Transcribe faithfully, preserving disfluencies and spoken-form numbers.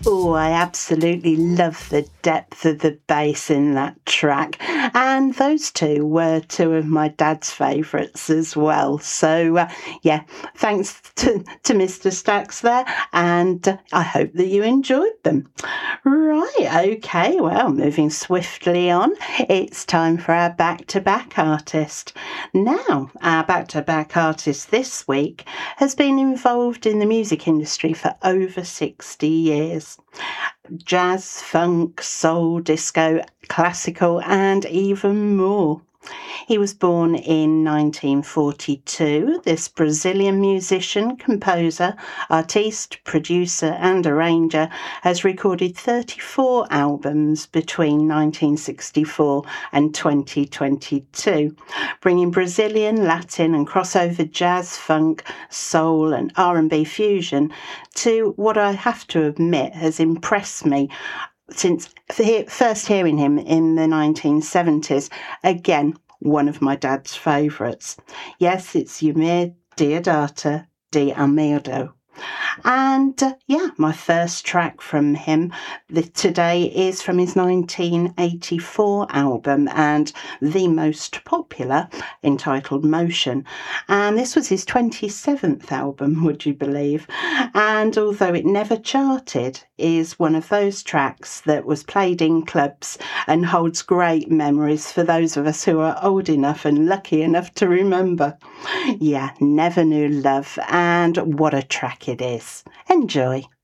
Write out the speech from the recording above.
Oh, I absolutely love the depth of the bass in that track. And those two were two of my dad's favourites as well. So, uh, yeah, thanks to, to Mister Stax there. And uh, I hope that you enjoyed them. Right, okay, well, moving swiftly on, it's time for our back-to-back artist. Now, our back-to-back artist this week has been involved in the music industry for over sixty years. Jazz, funk, soul, disco, classical, and even more. He was born in nineteen forty-two. This Brazilian musician, composer, artiste, producer, and arranger has recorded thirty-four albums between nineteen sixty-four and twenty twenty-two, bringing Brazilian, Latin, and crossover jazz, funk, soul, and R and B fusion to what I have to admit has impressed me since first hearing him in the nineteen seventies. Again, one of my dad's favourites. Yes, it's Eumir Deodato de Almeida. And uh, yeah, my first track from him the, today is from his nineteen eighty-four album, and the most popular, entitled Motion. And this was his twenty-seventh album, would you believe? And although it never charted, is one of those tracks that was played in clubs and holds great memories for those of us who are old enough and lucky enough to remember. Yeah, Never Knew Love, and what a track it is. Enjoy.